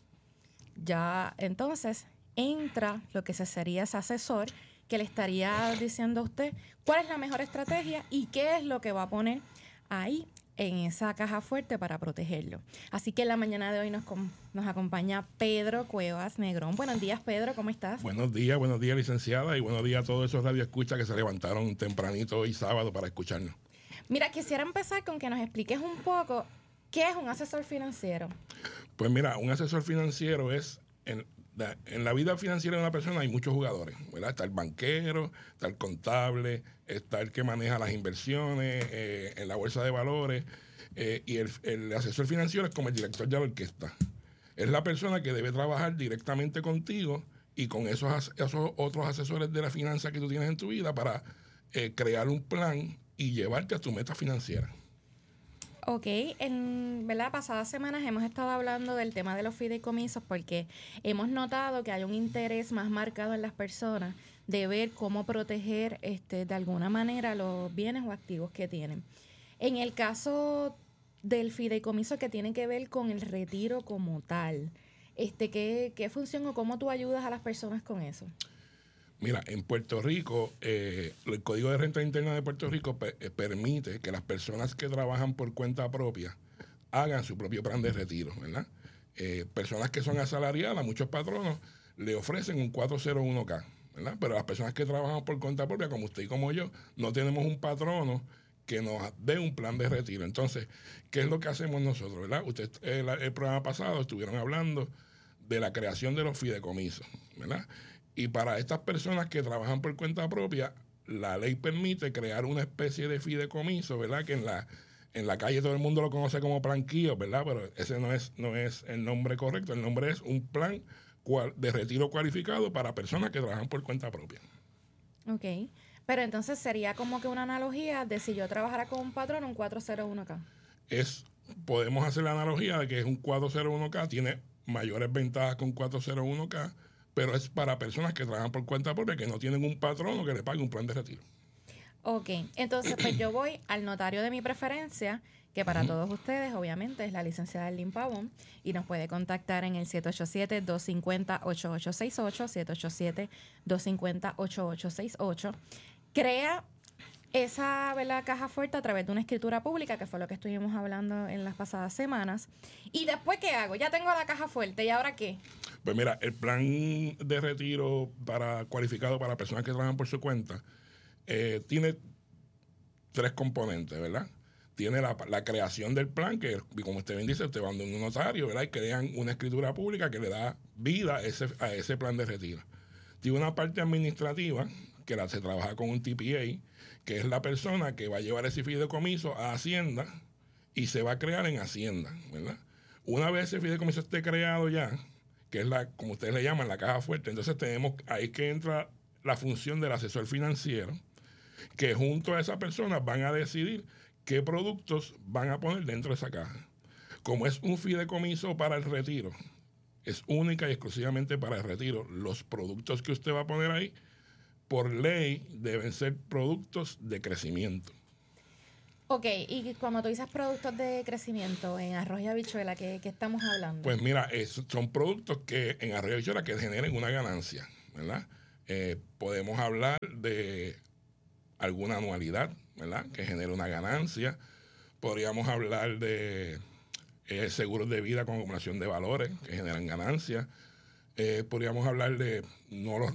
Ya entonces entra lo que sería ese asesor que le estaría diciendo a usted cuál es la mejor estrategia y qué es lo que va a poner ahí en esa caja fuerte para protegerlo. Así que en la mañana de hoy nos acompaña Pedro Cuevas Negrón. Buenos días, Pedro, ¿cómo estás? Buenos días, licenciada, y buenos días a todos esos radioescuchas que se levantaron tempranito hoy sábado para escucharnos. Mira, quisiera empezar con que nos expliques un poco qué es un asesor financiero. Pues mira, un asesor financiero es... En la vida financiera de una persona hay muchos jugadores, ¿verdad? Está el banquero, está el contable, está el que maneja las inversiones en la bolsa de valores, y el asesor financiero es como el director de la orquesta. Es la persona que debe trabajar directamente contigo y con esos otros asesores de la finanza que tú tienes en tu vida para crear un plan y llevarte a tu meta financiera. Ok, en pasadas semanas hemos estado hablando del tema de los fideicomisos porque hemos notado que hay un interés más marcado en las personas de ver cómo proteger de alguna manera los bienes o activos que tienen. En el caso del fideicomiso que tiene que ver con el retiro como tal, ¿qué función o cómo tú ayudas a las personas con eso? Mira, en Puerto Rico, el Código de Renta Interna de Puerto Rico permite que las personas que trabajan por cuenta propia hagan su propio plan de retiro, ¿verdad? Personas que son asalariadas, muchos patronos le ofrecen un 401k, ¿verdad? Pero las personas que trabajan por cuenta propia, como usted y como yo, no tenemos un patrono que nos dé un plan de retiro. Entonces, ¿qué es lo que hacemos nosotros, verdad? Usted, el programa pasado estuvieron hablando de la creación de los fideicomisos, ¿verdad? Y para estas personas que trabajan por cuenta propia, la ley permite crear una especie de fideicomiso, ¿verdad? Que en la calle todo el mundo lo conoce como planquillo, ¿verdad? Pero ese no es el nombre correcto. El nombre es un plan de retiro cualificado para personas que trabajan por cuenta propia. Ok. Pero entonces sería como que una analogía de si yo trabajara con un patrón, un 401k. Podemos hacer la analogía de que es un 401k, tiene mayores ventajas que un 401k, pero es para personas que trabajan por cuenta propia, que no tienen un patrono que le pague un plan de retiro. Ok, entonces pues yo voy al notario de mi preferencia, que para todos ustedes obviamente es la licenciada Erlyn Pavón, y nos puede contactar en el 787-250-8868, 787-250-8868. Crea esa, ¿verdad?, caja fuerte a través de una escritura pública, que fue lo que estuvimos hablando en las pasadas semanas. ¿Y después qué hago? Ya tengo la caja fuerte, ¿y ahora qué? Pues mira, el plan de retiro cualificado para personas que trabajan por su cuenta tiene 3 componentes, ¿verdad? Tiene la creación del plan, que como usted bien dice, usted va a un notario, ¿verdad? Y crean una escritura pública que le da vida a ese plan de retiro. Tiene una parte administrativa, que se trabaja con un TPA, que es la persona que va a llevar ese fideicomiso a Hacienda y se va a crear en Hacienda, ¿verdad? Una vez ese fideicomiso esté creado ya, que es como ustedes le llaman, la caja fuerte, entonces ahí que entra la función del asesor financiero, que junto a esa persona van a decidir qué productos van a poner dentro de esa caja. Como es un fideicomiso para el retiro, es única y exclusivamente para el retiro. Los productos que usted va a poner ahí, por ley, deben ser productos de crecimiento. Ok, y cuando tú dices productos de crecimiento en arroz y habichuela, ¿qué estamos hablando? Pues mira, son productos que en arroz y habichuela que generen una ganancia, ¿verdad? Podemos hablar de alguna anualidad, ¿verdad? Que genere una ganancia. Podríamos hablar de seguros de vida con acumulación de valores que generan ganancias. Podríamos hablar de, no los